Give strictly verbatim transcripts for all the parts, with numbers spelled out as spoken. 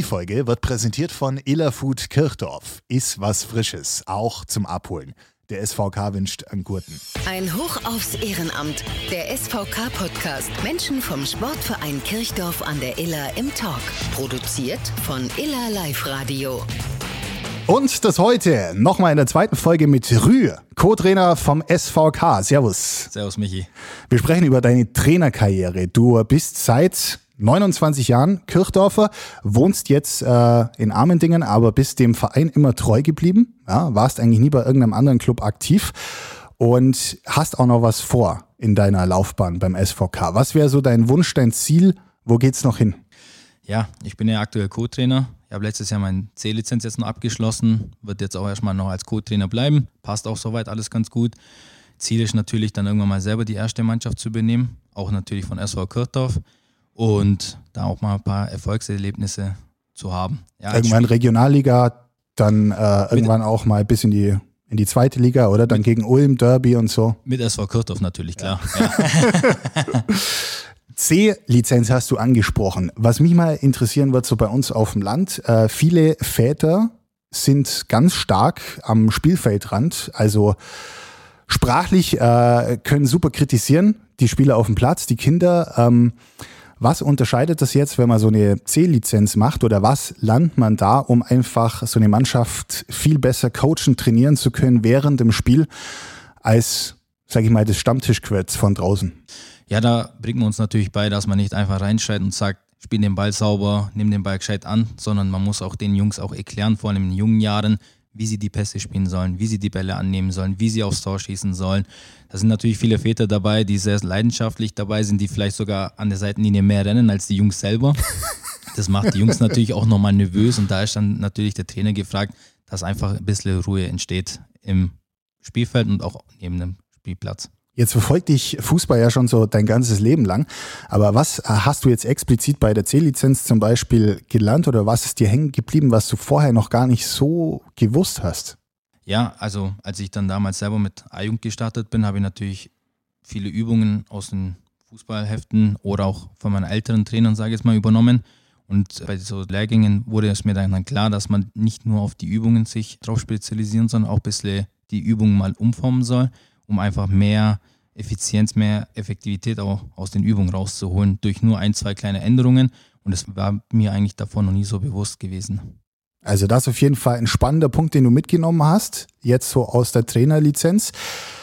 Die Folge wird präsentiert von Illerfood Kirchdorf. Iss was Frisches, auch zum Abholen. Der S V K wünscht einen guten. Ein Hoch aufs Ehrenamt. Der S V K-Podcast. Menschen vom Sportverein Kirchdorf an der Iller im Talk. Produziert von Iller Live Radio. Und das heute nochmal in der zweiten Folge mit Rü, Co-Trainer vom S V K. Servus. Servus, Michi. Wir sprechen über deine Trainerkarriere. Du bist seit neunundzwanzig Jahren Kirchdorfer, wohnst jetzt äh, in Amendingen, aber bist dem Verein immer treu geblieben. Ja, warst eigentlich nie bei irgendeinem anderen Club aktiv und hast auch noch was vor in deiner Laufbahn beim S V K. Was wäre so dein Wunsch, dein Ziel? Wo geht's noch hin? Ja, ich bin ja aktuell Co-Trainer. Ich habe letztes Jahr meine C-Lizenz jetzt noch abgeschlossen, wird jetzt auch erstmal noch als Co-Trainer bleiben. Passt auch soweit alles ganz gut. Ziel ist natürlich dann irgendwann mal selber die erste Mannschaft zu übernehmen, auch natürlich von S V Kirchdorf und da auch mal ein paar Erfolgserlebnisse zu haben. Ja, irgendwann Regionalliga, dann äh, irgendwann auch mal bis in die, in die zweite Liga, oder? Dann mit, gegen Ulm, Derby und so. Mit S V Kirchdorf natürlich, klar. Ja. Ja. C-Lizenz hast du angesprochen. Was mich mal interessieren wird, so bei uns auf dem Land, äh, viele Väter sind ganz stark am Spielfeldrand, also sprachlich äh, können super kritisieren, die Spieler auf dem Platz, die Kinder. Ähm, was unterscheidet das jetzt, wenn man so eine C-Lizenz macht, oder was lernt man da, um einfach so eine Mannschaft viel besser coachen, trainieren zu können während dem Spiel, als, sag ich mal, das Stammtischquiz von draußen? Ja, da bringt man uns natürlich bei, dass man nicht einfach reinschreit und sagt, spiel den Ball sauber, nimm den Ball gescheit an, sondern man muss auch den Jungs auch erklären, vor allem in jungen Jahren, wie sie die Pässe spielen sollen, wie sie die Bälle annehmen sollen, wie sie aufs Tor schießen sollen. Da sind natürlich viele Väter dabei, die sehr leidenschaftlich dabei sind, die vielleicht sogar an der Seitenlinie mehr rennen als die Jungs selber. Das macht die Jungs natürlich auch nochmal nervös und da ist dann natürlich der Trainer gefragt, dass einfach ein bisschen Ruhe entsteht im Spielfeld und auch neben dem Spielplatz. Jetzt verfolgt dich Fußball ja schon so dein ganzes Leben lang, aber was hast du jetzt explizit bei der C-Lizenz zum Beispiel gelernt oder was ist dir hängen geblieben, was du vorher noch gar nicht so gewusst hast? Ja, also als ich dann damals selber mit A-Jugend gestartet bin, habe ich natürlich viele Übungen aus den Fußballheften oder auch von meinen älteren Trainern, sage ich jetzt mal, übernommen. Und bei so Lehrgängen wurde es mir dann klar, dass man nicht nur auf die Übungen sich drauf spezialisieren, sondern auch ein bisschen die Übungen mal umformen soll, um einfach mehr Effizienz, mehr Effektivität auch aus den Übungen rauszuholen, durch nur ein, zwei kleine Änderungen. Und das war mir eigentlich davor noch nie so bewusst gewesen. Also das ist auf jeden Fall ein spannender Punkt, den du mitgenommen hast, jetzt so aus der Trainerlizenz.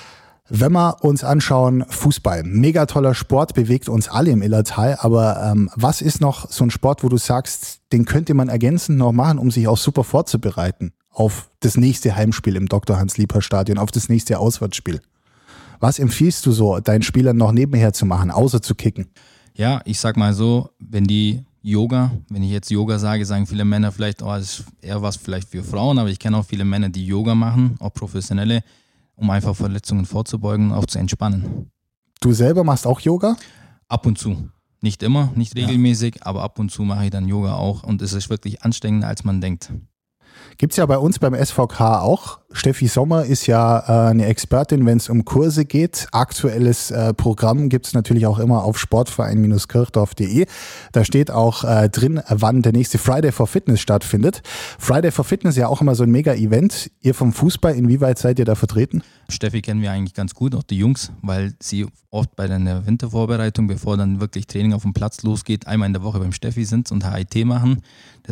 Wenn wir uns anschauen, Fußball, mega toller Sport, bewegt uns alle im Illertal, aber ähm, was ist noch so ein Sport, wo du sagst, den könnte man ergänzend noch machen, um sich auch super vorzubereiten auf das nächste Heimspiel im Doktor Hans-Liebherr-Stadion, auf das nächste Auswärtsspiel? Was empfiehlst du so, deinen Spielern noch nebenher zu machen, außer zu kicken? Ja, ich sag mal so, wenn die Yoga, wenn ich jetzt Yoga sage, sagen viele Männer vielleicht, oh, das ist eher was vielleicht für Frauen, aber ich kenne auch viele Männer, die Yoga machen, auch professionelle, um einfach Verletzungen vorzubeugen und auch zu entspannen. Du selber machst auch Yoga? Ab und zu. Nicht immer, nicht regelmäßig, ja. Aber ab und zu mache ich dann Yoga auch und es ist wirklich anstrengender, als man denkt. Gibt's ja bei uns beim S V K auch. Steffi Sommer ist ja äh, eine Expertin, wenn es um Kurse geht. Aktuelles äh, Programm gibt's natürlich auch immer auf sportverein kirchdorf punkt de. Da steht auch äh, drin, wann der nächste Friday for Fitness stattfindet. Friday for Fitness ist ja auch immer so ein Mega-Event. Ihr vom Fußball, inwieweit seid ihr da vertreten? Steffi kennen wir eigentlich ganz gut, auch die Jungs, weil sie oft bei der Wintervorbereitung, bevor dann wirklich Training auf dem Platz losgeht, einmal in der Woche beim Steffi sind und H I T machen.